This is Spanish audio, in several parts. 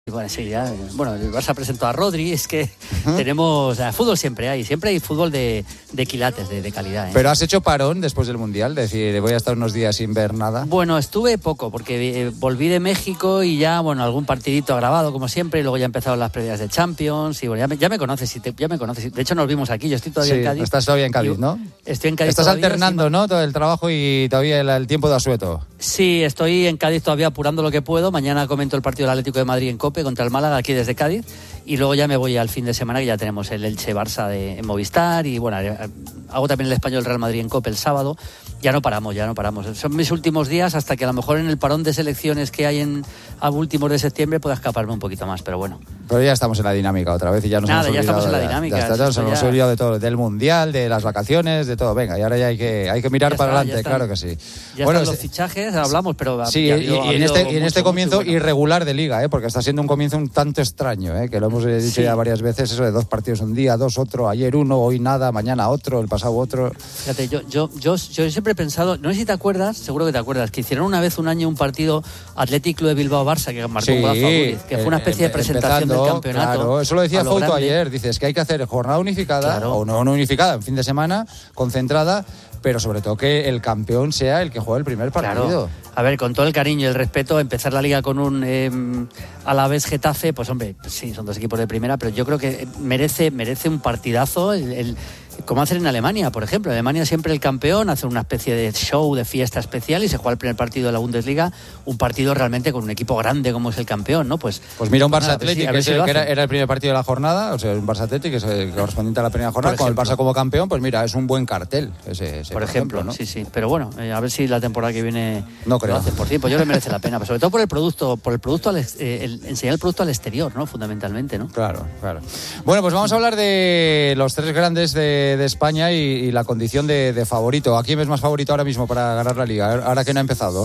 Bueno, sí, ya, bueno, el Barça presentó a Rodri, es que tenemos fútbol siempre hay fútbol de quilates, de calidad. Pero has hecho parón después del Mundial, es decir, voy a estar unos días sin ver nada. Bueno, estuve poco, porque volví de México y ya, bueno, algún partidito grabado como siempre, y luego ya empezaron las previas de Champions, y bueno, ya me conoces, de hecho nos vimos aquí, yo estoy todavía en Cádiz. Estás todavía en Cádiz, ¿no? Estoy en Cádiz. Estás todavía, alternando, ¿no? Todo el trabajo y todavía el tiempo de asueto. Sí, estoy en Cádiz todavía apurando lo que puedo. Mañana comento el partido del Atlético de Madrid en COPE contra el Málaga, aquí desde Cádiz, y luego ya me voy al fin de semana, que ya tenemos el Elche-Barça en Movistar, y bueno, hago también el Español-Real Madrid en COPE el sábado. Ya no paramos. Son mis últimos días, hasta que a lo mejor en el parón de selecciones que hay a últimos de septiembre pueda escaparme un poquito más, pero bueno. Pero ya estamos en la dinámica otra vez y ya nos hemos olvidado. Estamos en la dinámica. Nos hemos olvidado de todo, del Mundial, de las vacaciones, de todo. Venga, y ahora ya hay que mirar para adelante, claro que sí. Ya están los fichajes, hablamos, pero... Sí, y en este comienzo irregular de Liga, porque está siendo un comienzo un tanto extraño, que lo hemos dicho ya varias veces, eso de 2 partidos un día, 2 otro, ayer uno, hoy nada, mañana otro, el pasado otro. Fíjate, yo siempre he pensado, no sé si te acuerdas, seguro que te acuerdas, que hicieron una vez un año un partido Athletic Club de Bilbao-Barça, que marcó un golazo a Gullit, que fue una especie de presentación del campeonato. Claro, eso lo decía Fouto ayer, dices que hay que hacer jornada unificada, o no unificada, en fin de semana, concentrada, pero sobre todo que el campeón sea el que juegue el primer partido. Claro. A ver, con todo el cariño y el respeto, empezar la Liga con un Alavés Getafe, pues hombre, sí, son 2 equipos de primera, pero yo creo que merece un partidazo, como hacen en Alemania, por ejemplo. En Alemania siempre el campeón hace una especie de show, de fiesta especial, y se juega el primer partido de la Bundesliga, un partido realmente con un equipo grande como es el campeón, ¿no? Pues mira, un Barça Athletic, que era el primer partido de la jornada, o sea, un Barça Athletic, que es el correspondiente a la primera jornada, con el Barça como campeón, pues mira, es un buen cartel. Ese por ejemplo, ¿no? Sí. Pero bueno, a ver si la temporada que viene no creo. Lo hace por tiempo. Yo creo que merece la pena, pero sobre todo por el producto, enseñar el producto al exterior, ¿no? Fundamentalmente, ¿no? Claro. Bueno, pues vamos a hablar de los 3 grandes de España y la condición de favorito. ¿A quién ves más favorito ahora mismo para ganar la Liga? Ahora que no ha empezado.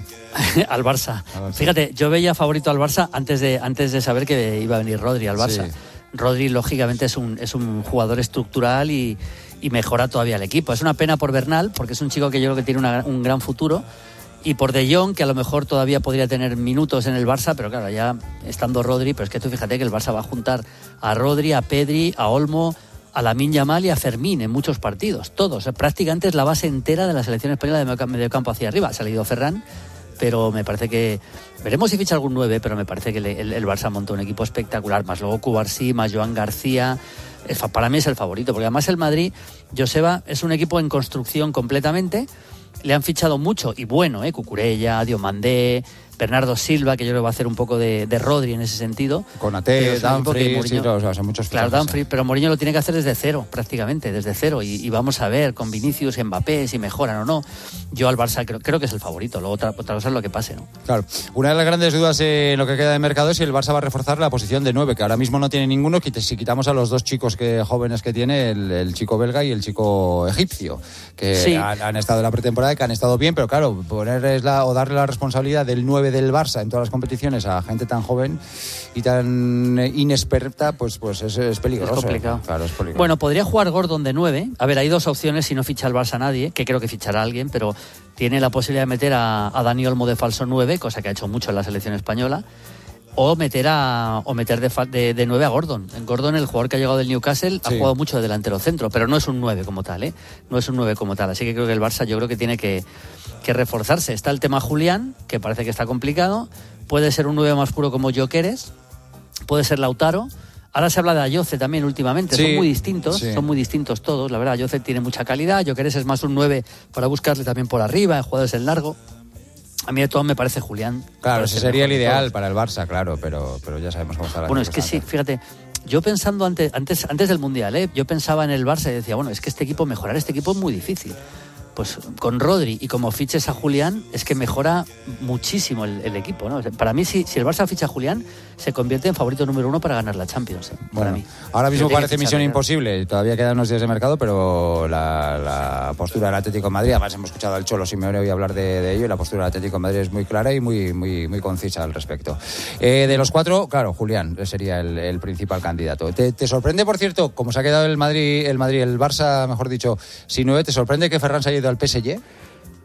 Al Barça. Fíjate, yo veía favorito al Barça antes de saber que iba a venir Rodri al Barça. Sí. Rodri, lógicamente, es un jugador estructural y mejora todavía el equipo. Es una pena por Bernal, porque es un chico que yo creo que tiene un gran futuro, y por De Jong, que a lo mejor todavía podría tener minutos en el Barça, pero claro, ya estando Rodri, pero es que tú fíjate que el Barça va a juntar a Rodri, a Pedri, a Olmo, a Lamine Yamal y a Fermín en muchos partidos, todos. Prácticamente es la base entera de la selección española de mediocampo hacia arriba. Ha salido Ferran, pero me parece que... Veremos si ficha algún 9, pero me parece que el Barça montó un equipo espectacular, más luego Cubarsí, más Joan García. Para mí es el favorito, porque además el Madrid, Joseba, es un equipo en construcción completamente. Le han fichado mucho, y bueno, Cucurella, Diomandé, Bernardo Silva, que yo creo que va a hacer un poco de Rodri en ese sentido. Konaté, Dumfries, muchos. Claro, Dumfries, pero Mourinho lo tiene que hacer desde cero, prácticamente, desde cero. Y vamos a ver con Vinicius y Mbappé si mejoran o no. Yo al Barça creo que es el favorito, luego otra cosa es lo que pase, ¿no? Claro, una de las grandes dudas en lo que queda de mercado es si el Barça va a reforzar la posición de 9, que ahora mismo no tiene ninguno, si quitamos a los 2 chicos jóvenes que tiene, el chico belga y el chico egipcio, que sí, han estado en la pretemporada y que han estado bien, pero claro, darle la responsabilidad del 9 del Barça en todas las competiciones a gente tan joven y tan inexperta, pues es peligroso. Es complicado. Claro, es peligroso. Bueno, podría jugar Gordon de 9. A ver, hay 2 opciones si no ficha el Barça a nadie, que creo que fichará a alguien, pero tiene la posibilidad de meter a Dani Olmo de falso 9, cosa que ha hecho mucho en la selección española, o meter de 9 a Gordon. Gordon, el jugador que ha llegado del Newcastle, ha jugado mucho de delantero centro, pero no es un 9 como tal, no es un 9 como tal, así que creo que el Barça tiene que reforzarse. Está el tema Julián, que parece que está complicado, puede ser un 9 más puro como Gyökeres, puede ser Lautaro. Ahora se habla de Ayoce también últimamente, son muy distintos todos, la verdad. Ayoce tiene mucha calidad, Gyökeres es más un 9 para buscarle también por arriba, en jugadores en largo. A mí de todo me parece Julián. Claro, ese sería el ideal para el Barça, claro, pero ya sabemos cómo está la Bueno, es que sí, fíjate, yo pensando antes del Mundial, yo pensaba en el Barça y decía, bueno, es que mejorar este equipo es muy difícil. Pues con Rodri y como fiches a Julián, es que mejora muchísimo el equipo, ¿no? Para mí, si el Barça ficha a Julián, se convierte en favorito número 1 para ganar la Champions, para mí. Ahora mismo parece misión imposible, todavía quedan unos días de mercado, pero la postura del Atlético de Madrid, además hemos escuchado al Cholo Simeone hoy hablar de ello, y la postura del Atlético de Madrid es muy clara y muy concisa al respecto. De los 4, claro, Julián sería el principal candidato. ¿Te sorprende, por cierto, como se ha quedado el Barça, mejor dicho, sin 9, te sorprende que Ferran se haya ido al PSG?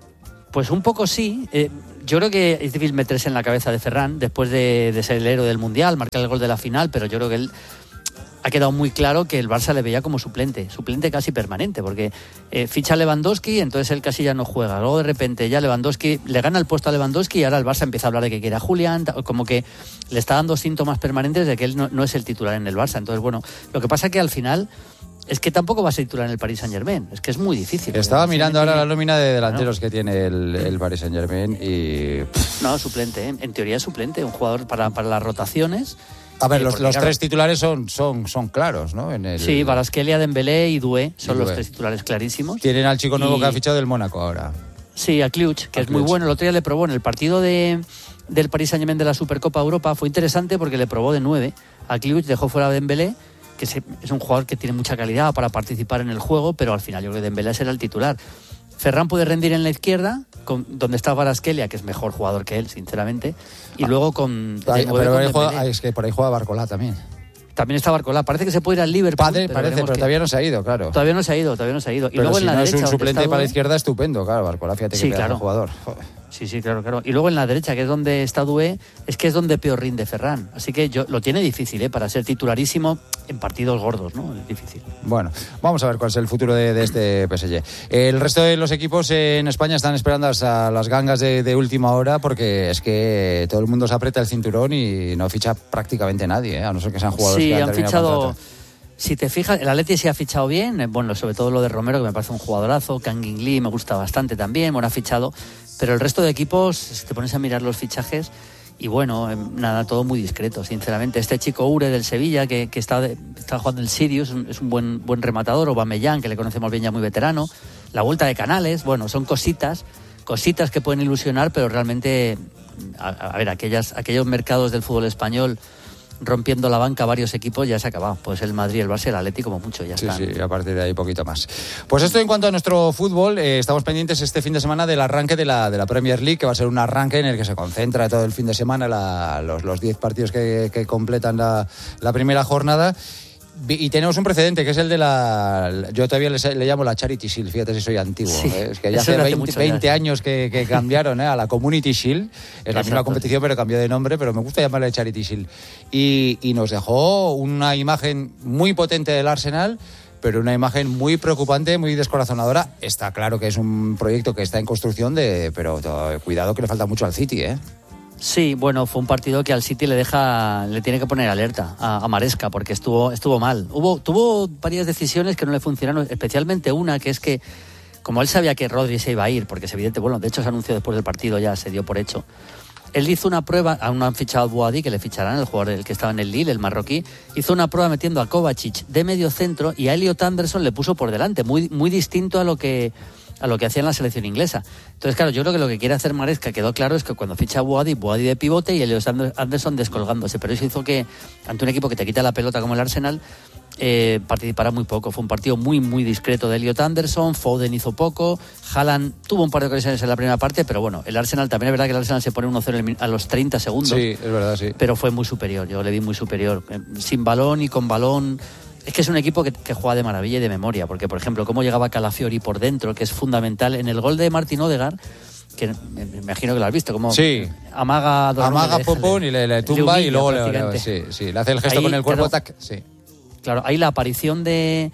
Pues un poco sí. Yo creo que es difícil meterse en la cabeza de Ferran después de ser el héroe del Mundial, marcar el gol de la final, pero yo creo que él ha quedado muy claro que el Barça le veía como suplente casi permanente, porque ficha a Lewandowski, entonces él casi ya no juega. Luego de repente ya Lewandowski le gana el puesto a Lewandowski y ahora el Barça empieza a hablar de que quiere a Julián, como que le está dando síntomas permanentes de que él no es el titular en el Barça. Entonces, bueno, lo que pasa es que al final es que tampoco va a ser titular en el Paris Saint-Germain. Es que es muy difícil. Estaba mirando ahora la nómina de delanteros que tiene el Paris Saint-Germain y... No, suplente, ¿eh? En teoría es suplente, un jugador para las rotaciones. A ver, los tres titulares son claros, ¿no? Sí, Kvaratskhelia, Dembélé y Doué son los tres titulares clarísimos. Tienen al chico nuevo que ha fichado del Mónaco ahora. Sí, a Kliuch, que es muy bueno. El otro día le probó en el partido del Paris Saint-Germain de la Supercopa Europa. Fue interesante porque le probó de 9. A Kliuch dejó fuera a Dembélé, que es un jugador que tiene mucha calidad para participar en el juego, pero al final yo creo que Dembélé será el titular. Ferran puede rendir en la izquierda, donde está Kvaratskhelia, que es mejor jugador que él, sinceramente, y luego con... es que por ahí juega Barcola también. También está Barcola. Parece que se puede ir al Liverpool. Pero todavía no se ha ido, claro. Todavía no se ha ido. Y pero luego si en la derecha, es un suplente para la izquierda, estupendo, claro, Barcola, fíjate que pedazo de jugador. Sí, claro. Y luego en la derecha, que es donde está Doué, es que es donde peor rinde Ferran. Así que lo tiene difícil, para ser titularísimo en partidos gordos, ¿no? Es difícil. Bueno, vamos a ver cuál es el futuro de este PSG. El resto de los equipos en España están esperando hasta las gangas de última hora, porque es que todo el mundo se aprieta el cinturón y no ficha prácticamente nadie, a no ser que sean jugadores que han fichado. Si te fijas, el Atleti sí ha fichado bien, bueno, sobre todo lo de Romero, que me parece un jugadorazo, Kangin Lee me gusta bastante también, bueno, ha fichado, pero el resto de equipos, si te pones a mirar los fichajes, y bueno, nada, todo muy discreto, sinceramente. Este chico Ure del Sevilla, que está jugando el Sirius, es un buen rematador, Aubameyang, que le conocemos bien, ya muy veterano, la vuelta de Canales, bueno, son cositas que pueden ilusionar, pero realmente, a ver, aquellos mercados del fútbol español rompiendo la banca varios equipos, ya se ha acabado. Pues el Madrid, el Barça, el Atleti, como mucho, ya está. Sí, a partir de ahí poquito más. Pues esto en cuanto a nuestro fútbol, estamos pendientes este fin de semana del arranque de la Premier League, que va a ser un arranque en el que se concentra todo el fin de semana los 10 partidos que completan la primera jornada. Y tenemos un precedente, que es el de yo todavía le llamo la Charity Shield, fíjate si soy antiguo. Sí, es que ya hace 20 años que cambiaron a la Community Shield. Es la misma competición, pero cambió de nombre, pero me gusta llamarle Charity Shield. Y nos dejó una imagen muy potente del Arsenal, pero una imagen muy preocupante, muy descorazonadora. Está claro que es un proyecto que está en construcción, pero cuidado que le falta mucho al City, ¿eh? Sí, bueno, fue un partido que al City le tiene que poner alerta a Maresca, porque estuvo mal. Tuvo varias decisiones que no le funcionaron, especialmente una, que es que, como él sabía que Rodri se iba a ir, porque es evidente, bueno, de hecho se anunció después del partido, ya se dio por hecho. Él hizo una prueba, aún no han fichado a Boadi, que le ficharán, el jugador el que estaba en el Lille, el marroquí, hizo una prueba metiendo a Kovacic de medio centro y a Elliot Anderson le puso por delante, muy, muy distinto a lo que hacía en la selección inglesa. Entonces, claro, yo creo que lo que quiere hacer Maresca, quedó claro, es que cuando ficha a Boadi de pivote y Elliot Anderson descolgándose, pero eso hizo que, ante un equipo que te quita la pelota como el Arsenal, participara muy poco. Fue un partido muy, muy discreto de Elliot Anderson, Foden hizo poco, Haaland tuvo un par de ocasiones en la primera parte, pero bueno, el Arsenal, también es verdad que el Arsenal se pone 1-0 a los 30 segundos. Sí, es verdad, sí. Pero fue muy superior, yo le vi muy superior, sin balón y con balón. Es que es un equipo que juega de maravilla y de memoria, porque, por ejemplo, cómo llegaba Calafiori por dentro, que es fundamental, en el gol de Martin Odegaard, que me imagino que lo has visto, como amaga Popón y le tumba y luego le hace el gesto ahí, con el cuerpo, tac, sí. Claro, ahí la aparición de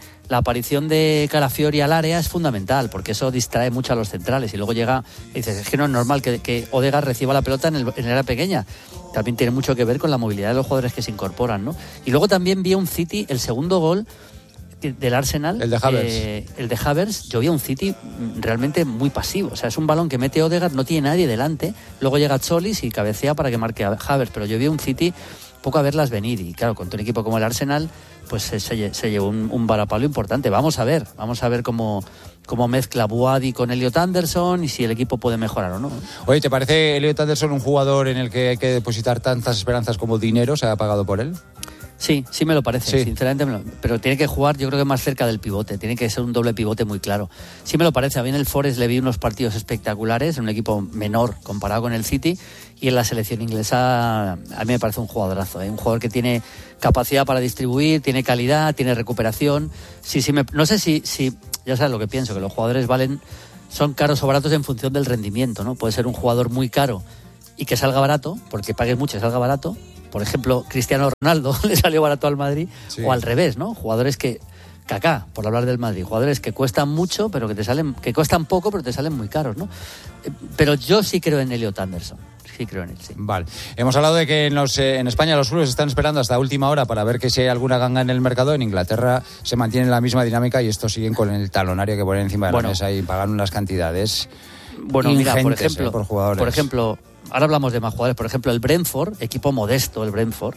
Calafiori al área es fundamental, porque eso distrae mucho a los centrales, y luego llega y dices, es que no es normal que Odegaard reciba la pelota en el área pequeña. También tiene mucho que ver con la movilidad de los jugadores que se incorporan, ¿no? Y luego también vi un City, el segundo gol del Arsenal, el de Havertz, yo vi un City realmente muy pasivo, o sea, es un balón que mete Odegaard, no tiene nadie delante, luego llega Cholis y cabecea para que marque a Havertz, pero yo vi un City poco a verlas venir, y claro, con un equipo como el Arsenal, pues se llevó un varapalo importante. Vamos a ver cómo mezcla Boadi con Elliot Anderson y si el equipo puede mejorar o no. Oye, ¿te parece Elliot Anderson un jugador en el que hay que depositar tantas esperanzas como dinero se ha pagado por él? Sí me lo parece, sinceramente, pero tiene que jugar, yo creo que más cerca del pivote, tiene que ser un doble pivote muy claro. Sí me lo parece, a mí en el Forest le vi unos partidos espectaculares, en un equipo menor comparado con el City, y en la selección inglesa a mí me parece un jugadorazo, un jugador que tiene capacidad para distribuir, tiene calidad, tiene recuperación. No sé si ya sabes lo que pienso, que los jugadores valen son caros o baratos en función del rendimiento, ¿no? Puede ser un jugador muy caro y que salga barato, porque pagues mucho y salga barato. Por ejemplo, Cristiano Ronaldo le salió barato al Madrid, sí. O al revés, ¿no? Jugadores que... Kaká, por hablar del Madrid, jugadores que cuestan mucho, pero que cuestan poco, pero te salen muy caros, ¿no? Pero yo sí creo en Elliot Anderson. Sí, creo en él, sí. Vale. Hemos hablado de que en España los clubes están esperando hasta última hora para ver que si hay alguna ganga en el mercado. En Inglaterra se mantiene la misma dinámica y estos siguen con el talonario que ponen encima de la mesa y pagan unas cantidades ingentes, mira, por jugadores. Por ejemplo, ahora hablamos de más jugadores. Por ejemplo, el Brentford, equipo modesto, el Brentford,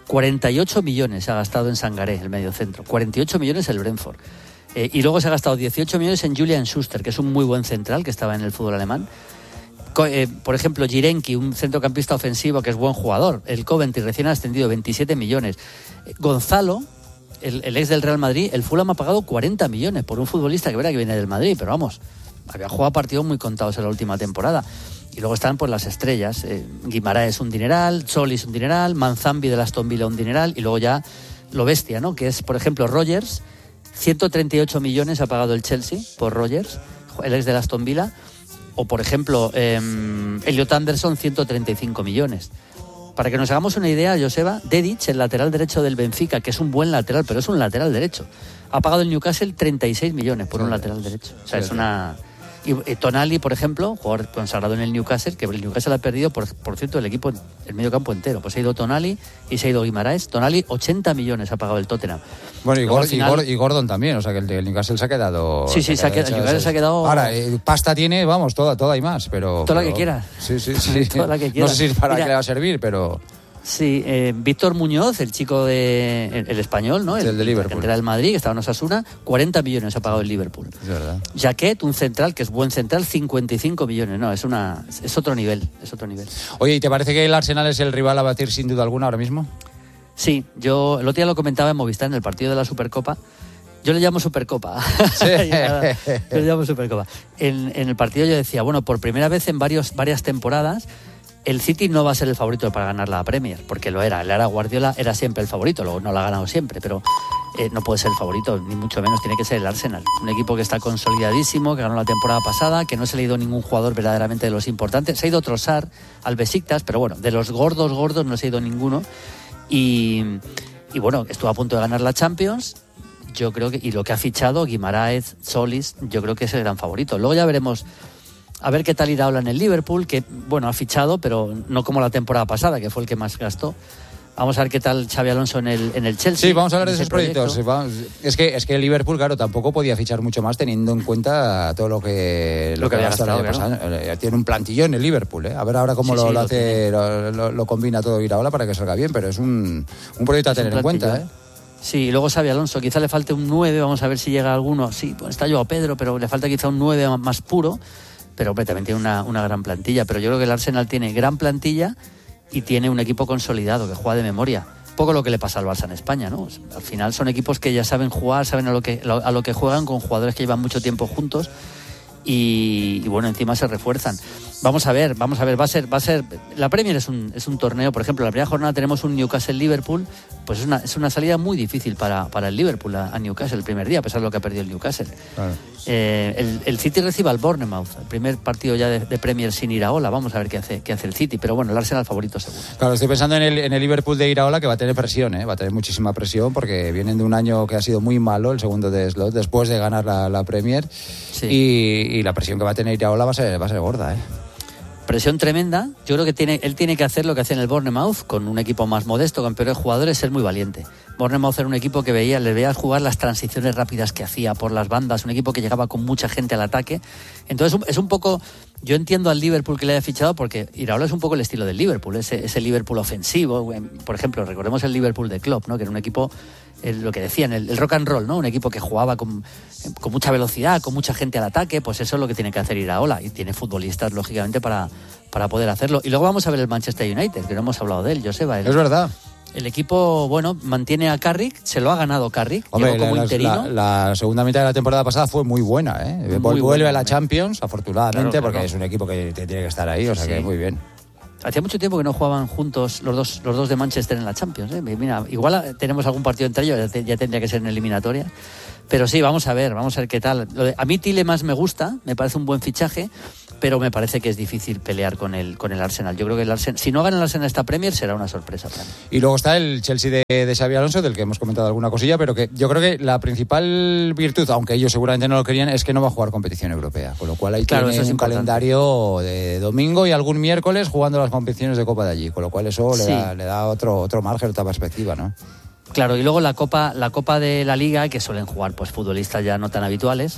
48 millones ha gastado en Sangaré, el mediocentro. 48 millones el Brentford. Y luego se ha gastado 18 millones en Julian Schuster, que es un muy buen central que estaba en el fútbol alemán. Por ejemplo, Jirenki, un centrocampista ofensivo que es buen jugador. El Coventry, recién ascendido, 27 millones. Gonzalo, el ex del Real Madrid, el Fulham ha pagado 40 millones por un futbolista que viene del Madrid, pero vamos, había jugado partidos muy contados en la última temporada. Y luego están pues las estrellas. Guimaraes un dineral, Solis un dineral, Manzambi de Aston Villa un dineral, y luego ya lo bestia, ¿no? Que es, por ejemplo, Rodgers, 138 millones ha pagado el Chelsea por Rodgers, el ex de Aston Villa. O, por ejemplo, Elliot Anderson, 135 millones. Para que nos hagamos una idea, Joseba, Dedic, el lateral derecho del Benfica, que es un buen lateral, pero es un lateral derecho, ha pagado el Newcastle 36 millones por un lateral derecho. O sea, es una... Y Tonali, por ejemplo, jugador consagrado en el Newcastle, que el Newcastle ha perdido, por cierto, el medio campo entero. Pues se ha ido Tonali y se ha ido Guimaraes. Tonali, 80 millones ha pagado el Tottenham. Bueno, y Gordon también, o sea que el Newcastle se ha quedado... Sí, el Newcastle se ha quedado... Ahora, pasta tiene, vamos, toda y más, pero... Toda la que quieras. Sí. Toda la que quieras. No sé si para qué le va a servir, pero... Sí, Víctor Muñoz, el chico el español, ¿no? El de Liverpool. Que era del Madrid, que estaba en Osasuna, 40 millones ha pagado el Liverpool. Es verdad. Jaquet, un central, que es buen central, 55 millones. No, es otro nivel, Oye, ¿y te parece que el Arsenal es el rival a batir sin duda alguna ahora mismo? Sí, yo el otro día lo comentaba en Movistar, en el partido de la Supercopa. Yo le llamo Supercopa. Sí. Yo le llamo Supercopa. En el partido yo decía, bueno, por primera vez en varias temporadas, el City no va a ser el favorito para ganar la Premier, porque lo era. El era Guardiola era siempre el favorito, luego no lo ha ganado siempre, pero no puede ser el favorito, ni mucho menos, tiene que ser el Arsenal. Un equipo que está consolidadísimo, que ganó la temporada pasada, que no se le ha ido ningún jugador verdaderamente de los importantes. Se ha ido Trossard al Besiktas, pero bueno, de los gordos no se ha ido ninguno. Y bueno, estuvo a punto de ganar la Champions. Yo creo que, y lo que ha fichado, Guimaraes, Solis, yo creo que es el gran favorito. Luego ya veremos... A ver qué tal Iraola en el Liverpool, que, bueno, ha fichado, pero no como la temporada pasada, que fue el que más gastó. Vamos a ver qué tal Xabi Alonso en el Chelsea. Sí, vamos a hablar de esos proyectos. Es que el Liverpool, claro, tampoco podía fichar mucho más teniendo en cuenta todo lo que había gastado el año pasado. Tiene un plantillón el Liverpool, ¿eh? A ver ahora cómo lo hace, lo combina todo Iraola para que salga bien, pero es un proyecto a tener en cuenta, ¿eh? Sí, y luego Xabi Alonso, quizá le falte un 9, vamos a ver si llega alguno. Sí, pues está Joao Pedro, pero le falta quizá un 9 más puro. Pero hombre, también tiene una gran plantilla. Pero yo creo que el Arsenal tiene gran plantilla y tiene un equipo consolidado que juega de memoria. Poco lo que le pasa al Barça en España, ¿no? Al final son equipos que ya saben jugar, saben a lo que juegan, con jugadores que llevan mucho tiempo juntos y bueno, encima se refuerzan. Vamos a ver, va a ser la Premier es un torneo, por ejemplo, la primera jornada tenemos un Newcastle-Liverpool, pues es una salida muy difícil para el Liverpool a Newcastle el primer día, a pesar de lo que ha perdido el Newcastle. Claro. El City recibe al Bournemouth, el primer partido ya de Premier sin Iraola. Vamos a ver qué hace el City, pero bueno, el Arsenal favorito seguro. Claro, estoy pensando en el Liverpool de Iraola, que va a tener presión, va a tener muchísima presión, porque vienen de un año que ha sido muy malo, el segundo de Slot, después de ganar la Premier, sí. Y la presión que va a tener Iraola va a ser gorda, Presión tremenda. Yo creo que él tiene que hacer lo que hace en el Bournemouth, con un equipo más modesto, con peores jugadores, ser muy valiente. Bournemouth era un equipo que le veías jugar las transiciones rápidas que hacía por las bandas, un equipo que llegaba con mucha gente al ataque. Entonces es un poco... Yo entiendo al Liverpool que le haya fichado, porque Iraola es un poco el estilo del Liverpool, ese Liverpool ofensivo. Por ejemplo, recordemos el Liverpool de Klopp, ¿no? Que era un equipo, lo que decían, el rock and roll, ¿no? Un equipo que jugaba con mucha velocidad, con mucha gente al ataque. Pues eso es lo que tiene que hacer Iraola, y tiene futbolistas, lógicamente, para poder hacerlo. Y luego vamos a ver el Manchester United, que no hemos hablado de él, Joseba. Es verdad. El equipo, bueno, mantiene a Carrick, se lo ha ganado Carrick. Hombre, como interino. La segunda mitad de la temporada pasada fue muy buena, Vuelve a la Champions, afortunadamente, claro. Porque es un equipo que tiene que estar ahí, o sea que muy bien. Hacía mucho tiempo que no jugaban juntos los dos de Manchester en la Champions. Mira, igual tenemos algún partido entre ellos, ya tendría que ser en eliminatoria. Pero sí, vamos a ver qué tal. A mí Tielemans me gusta, me parece un buen fichaje, pero me parece que es difícil pelear con el Arsenal. Yo creo que el Arsenal, si no gana el Arsenal esta Premier, será una sorpresa para mí. Y luego está el Chelsea de Xabi Alonso, del que hemos comentado alguna cosilla, pero que yo creo que la principal virtud, aunque ellos seguramente no lo querían, es que no va a jugar competición europea. Con lo cual ahí tiene un calendario de domingo y algún miércoles jugando las competiciones de Copa de allí. Con lo cual eso le da otro margen, otra perspectiva, ¿no? Claro, y luego la Copa de la Liga, que suelen jugar pues futbolistas ya no tan habituales.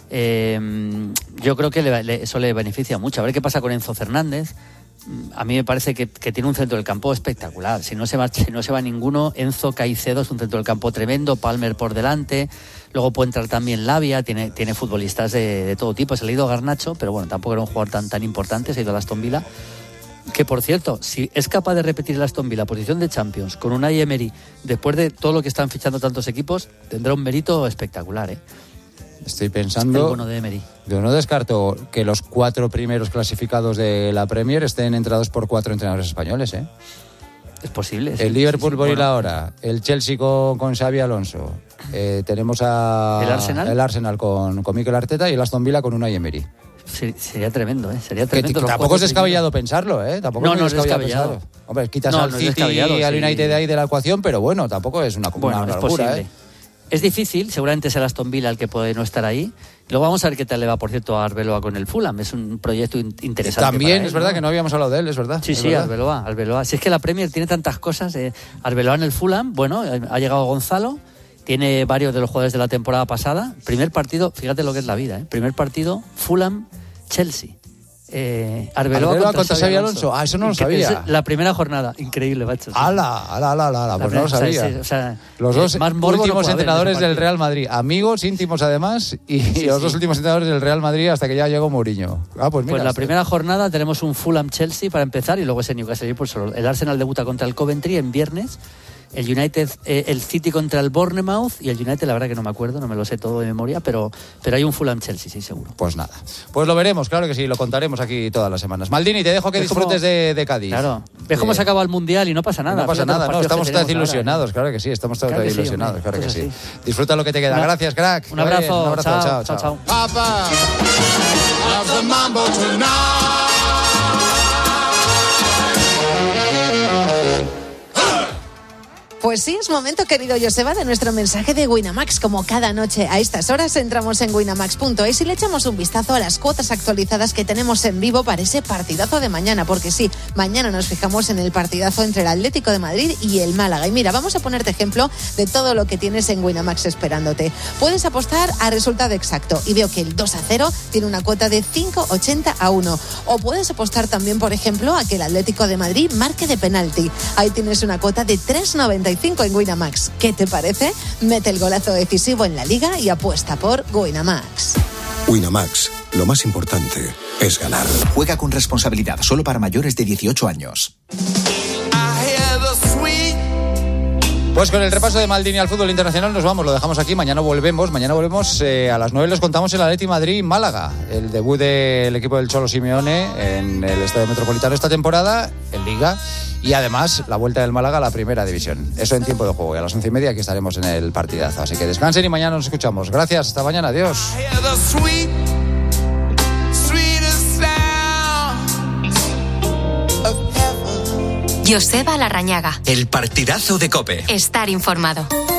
Yo creo que eso le beneficia mucho. A ver qué pasa con Enzo Fernández. A mí me parece que tiene un centro del campo espectacular. Si no se va ninguno, Enzo, Caicedo es un centro del campo tremendo, Palmer por delante, luego puede entrar también Lavia, tiene futbolistas de todo tipo. Se le ha ido Garnacho, pero bueno, tampoco era un jugador tan importante, se ha ido a Aston Villa. Que por cierto, si es capaz de repetir el Aston Villa posición de Champions con Unai Emery, después de todo lo que están fichando tantos equipos, tendrá un mérito espectacular, Estoy pensando, el bueno de Emery. Yo no descarto que los 4 primeros clasificados de la Premier estén entrados por 4 entrenadores españoles, Es posible. El Liverpool por ir ahora, el Chelsea con Xabi Alonso, tenemos el Arsenal con Mikel Arteta y el Aston Villa con Unai Emery. Sería tremendo, Sería tremendo. Tampoco es descabellado pensarlo, Tampoco es descabellado. Hombre, quitas al City y al United de ahí de la ecuación, pero bueno, tampoco es una locura, Es difícil, seguramente es el Aston Villa el que puede no estar ahí. Luego vamos a ver qué tal le va, por cierto, a Arbeloa con el Fulham. Es un proyecto interesante. También es verdad que no habíamos hablado de él, es verdad. Sí, Arbeloa. Si es que la Premier tiene tantas cosas. Arbeloa en el Fulham, bueno, ha llegado Gonzalo, tiene varios de los jugadores de la temporada pasada. Primer partido, fíjate lo que es la vida, Primer partido, Fulham-Chelsea. Arbeloa contra Xabi Alonso. Eso no lo sabía. La primera jornada, increíble, macho. ¡Hala! Pues no lo sabía. Los dos últimos entrenadores del Real Madrid, amigos íntimos además, y los dos últimos entrenadores del Real Madrid hasta que ya llegó Mourinho. Pues mira. Pues la primera jornada tenemos un Fulham-Chelsea para empezar y luego ese Newcastle. El Arsenal debuta contra el Coventry en viernes. El United, el City contra el Bournemouth y el United, la verdad que no me acuerdo, no me lo sé todo de memoria, pero hay un Fulham-Chelsea, sí, seguro. Pues nada, pues lo veremos, claro que sí, lo contaremos aquí todas las semanas. Maldini, te dejo que disfrutes de Cádiz. Claro, ves cómo se acaba el Mundial y no pasa nada. No pasa nada, estamos todos ilusionados, claro que sí, estamos todos ilusionados, claro que sí. Disfruta lo que te queda, gracias, crack. Un abrazo, chao. Papa, of the Mambo tonight. Pues sí, es momento, querido Joseba, de nuestro mensaje de Winamax. Como cada noche a estas horas entramos en winamax.es y le echamos un vistazo a las cuotas actualizadas que tenemos en vivo para ese partidazo de mañana. Porque sí, mañana nos fijamos en el partidazo entre el Atlético de Madrid y el Málaga. Y mira, vamos a ponerte ejemplo de todo lo que tienes en Winamax esperándote. Puedes apostar a resultado exacto y veo que el 2-0 tiene una cuota de 5,80-1. O puedes apostar también, por ejemplo, a que el Atlético de Madrid marque de penalti. Ahí tienes una cuota de 3,95 en Winamax. ¿Qué te parece? Mete el golazo decisivo en la Liga y apuesta por Winamax. Winamax, lo más importante es ganar. Juega con responsabilidad, solo para mayores de 18 años. Pues con el repaso de Maldini al fútbol internacional nos vamos, lo dejamos aquí, mañana volvemos a las 9 les contamos el Atleti Madrid-Málaga, el debut del equipo del Cholo Simeone en el Estadio Metropolitano esta temporada, en Liga, y además la vuelta del Málaga a la primera división, eso en tiempo de juego, y a las 11:30 aquí estaremos en el partidazo, así que descansen y mañana nos escuchamos, gracias, hasta mañana, adiós. Joseba Larrañaga. El partidazo de COPE. Estar informado.